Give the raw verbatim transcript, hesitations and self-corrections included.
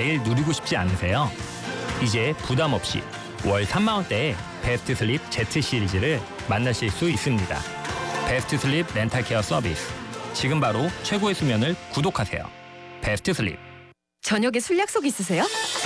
매일 누리고 싶지 않으세요? 이제 부담 없이 월 삼만 원대에 베스트 슬립 Z 시리즈를 만나실 수 있습니다. 베스트 슬립 렌탈 케어 서비스. 지금 바로 최고의 수면을 구독하세요. 베스트 슬립. 저녁에 술 약속 있으세요?